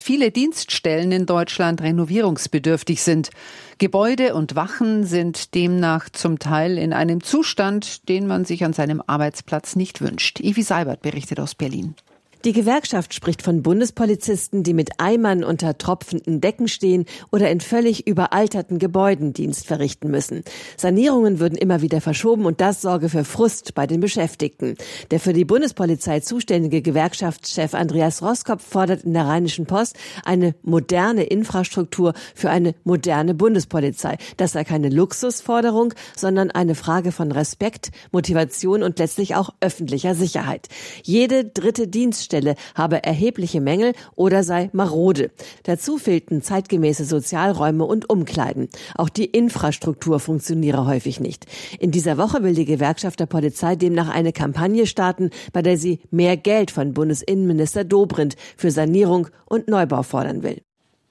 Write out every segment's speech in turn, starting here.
Viele Dienststellen in Deutschland renovierungsbedürftig sind. Gebäude und Wachen sind demnach zum Teil in einem Zustand, den man sich an seinem Arbeitsplatz nicht wünscht. Evi Seibert berichtet aus Berlin. Die Gewerkschaft spricht von Bundespolizisten, die mit Eimern unter tropfenden Decken stehen oder in völlig überalterten Gebäuden Dienst verrichten müssen. Sanierungen würden immer wieder verschoben und das sorge für Frust bei den Beschäftigten. Der für die Bundespolizei zuständige Gewerkschaftschef Andreas Roskopf fordert in der Rheinischen Post eine moderne Infrastruktur für eine moderne Bundespolizei. Das sei keine Luxusforderung, sondern eine Frage von Respekt, Motivation und letztlich auch öffentlicher Sicherheit. Jede dritte Dienststelle habe erhebliche Mängel oder sei marode. Dazu fehlten zeitgemäße Sozialräume und Umkleiden. Auch die Infrastruktur funktioniere häufig nicht. In dieser Woche will die Gewerkschaft der Polizei demnach eine Kampagne starten, bei der sie mehr Geld von Bundesinnenminister Dobrindt für Sanierung und Neubau fordern will.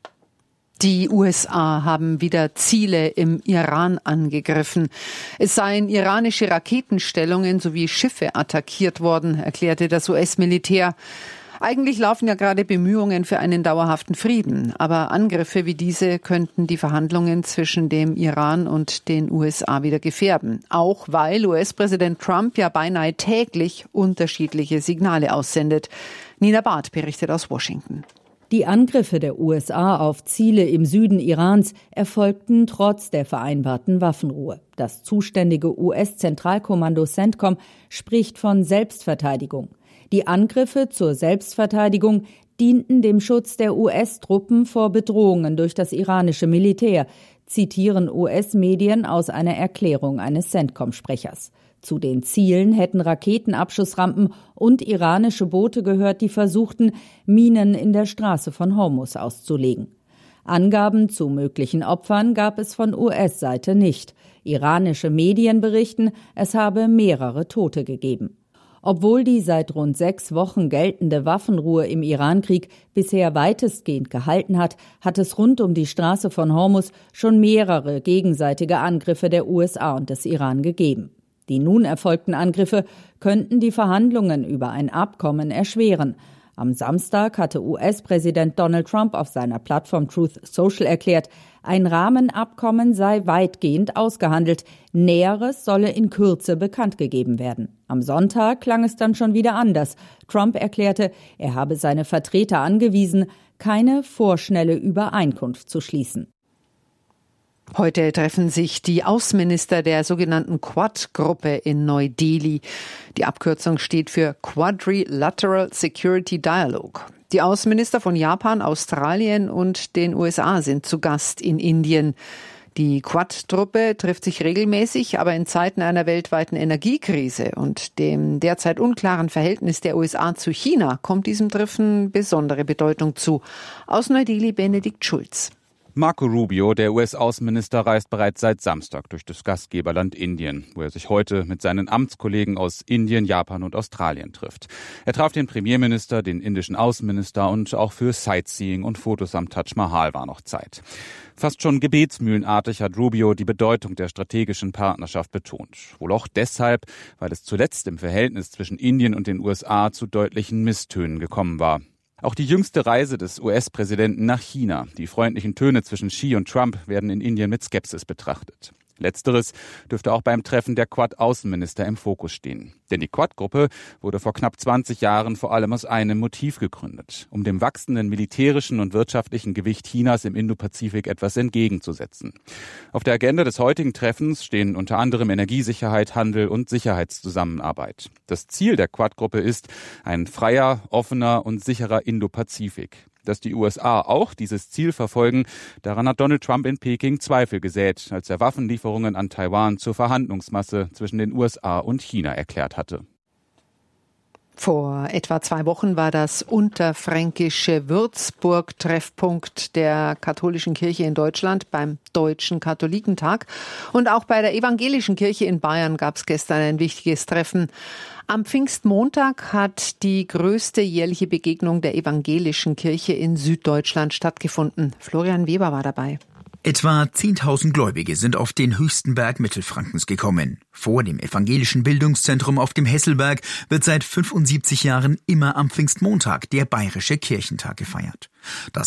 Die USA haben wieder Ziele im Iran angegriffen. Es seien iranische Raketenstellungen sowie Schiffe attackiert worden, erklärte das US-Militär. Eigentlich laufen ja gerade Bemühungen für einen dauerhaften Frieden. Aber Angriffe wie diese könnten die Verhandlungen zwischen dem Iran und den USA wieder gefährden. Auch weil US-Präsident Trump ja beinahe täglich unterschiedliche Signale aussendet. Nina Barth berichtet aus Washington. Die Angriffe der USA auf Ziele im Süden Irans erfolgten trotz der vereinbarten Waffenruhe. Das zuständige US-Zentralkommando CENTCOM spricht von Selbstverteidigung. Die Angriffe zur Selbstverteidigung dienten dem Schutz der US-Truppen vor Bedrohungen durch das iranische Militär, zitieren US-Medien aus einer Erklärung eines CENTCOM-Sprechers. Zu den Zielen hätten Raketenabschussrampen und iranische Boote gehört, die versuchten, Minen in der Straße von Hormuz auszulegen. Angaben zu möglichen Opfern gab es von US-Seite nicht. Iranische Medien berichten, es habe mehrere Tote gegeben. Obwohl die seit rund 6 Wochen geltende Waffenruhe im Irankrieg bisher weitestgehend gehalten hat, hat es rund um die Straße von Hormuz schon mehrere gegenseitige Angriffe der USA und des Iran gegeben. Die nun erfolgten Angriffe könnten die Verhandlungen über ein Abkommen erschweren. Am Samstag hatte US-Präsident Donald Trump auf seiner Plattform Truth Social erklärt, ein Rahmenabkommen sei weitgehend ausgehandelt. Näheres solle in Kürze bekannt gegeben werden. Am Sonntag klang es dann schon wieder anders. Trump erklärte, er habe seine Vertreter angewiesen, keine vorschnelle Übereinkunft zu schließen. Heute treffen sich die Außenminister der sogenannten Quad-Gruppe in Neu-Delhi. Die Abkürzung steht für Quadrilateral Security Dialogue. Die Außenminister von Japan, Australien und den USA sind zu Gast in Indien. Die Quad-Truppe trifft sich regelmäßig, aber in Zeiten einer weltweiten Energiekrise und dem derzeit unklaren Verhältnis der USA zu China kommt diesem Treffen besondere Bedeutung zu. Aus Neu-Delhi Benedikt Schulz. Marco Rubio, der US-Außenminister, reist bereits seit Samstag durch das Gastgeberland Indien, wo er sich heute mit seinen Amtskollegen aus Indien, Japan und Australien trifft. Er traf den Premierminister, den indischen Außenminister und auch für Sightseeing und Fotos am Taj Mahal war noch Zeit. Fast schon gebetsmühlenartig hat Rubio die Bedeutung der strategischen Partnerschaft betont. Wohl auch deshalb, weil es zuletzt im Verhältnis zwischen Indien und den USA zu deutlichen Misstönen gekommen war. Auch die jüngste Reise des US-Präsidenten nach China. Die freundlichen Töne zwischen Xi und Trump werden in Indien mit Skepsis betrachtet. Letzteres dürfte auch beim Treffen der Quad-Außenminister im Fokus stehen. Denn die Quad-Gruppe wurde vor knapp 20 Jahren vor allem aus einem Motiv gegründet, um dem wachsenden militärischen und wirtschaftlichen Gewicht Chinas im Indopazifik etwas entgegenzusetzen. Auf der Agenda des heutigen Treffens stehen unter anderem Energiesicherheit, Handel und Sicherheitszusammenarbeit. Das Ziel der Quad-Gruppe ist ein freier, offener und sicherer Indopazifik. Dass die USA auch dieses Ziel verfolgen, daran hat Donald Trump in Peking Zweifel gesät, als er Waffenlieferungen an Taiwan zur Verhandlungsmasse zwischen den USA und China erklärt hatte. Vor etwa 2 Wochen war das unterfränkische Würzburg Treffpunkt der katholischen Kirche in Deutschland beim Deutschen Katholikentag. Und auch bei der evangelischen Kirche in Bayern gab es gestern ein wichtiges Treffen. Am Pfingstmontag hat die größte jährliche Begegnung der evangelischen Kirche in Süddeutschland stattgefunden. Florian Weber war dabei. Etwa 10.000 Gläubige sind auf den höchsten Berg Mittelfrankens gekommen. Vor dem evangelischen Bildungszentrum auf dem Hesselberg wird seit 75 Jahren immer am Pfingstmontag der Bayerische Kirchentag gefeiert. Das